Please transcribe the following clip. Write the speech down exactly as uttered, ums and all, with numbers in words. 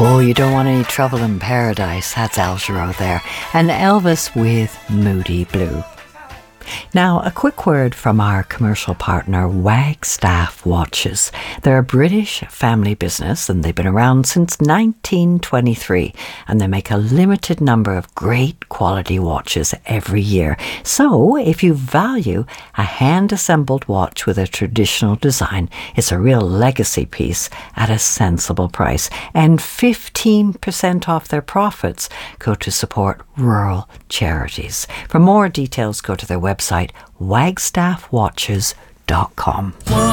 Oh, you don't want any trouble in paradise. That's Al Jarreau there. And Elvis with Moody Blue. Now, a quick word from our commercial partner, Wagstaff Watches. They're a British family business and they've been around since nineteen twenty-three, and they make a limited number of great quality watches every year. So, if you value a hand-assembled watch with a traditional design, it's a real legacy piece at a sensible price. And fifteen percent off their profits go to support rural charities. For more details, go to their website, wagstaff watches dot com.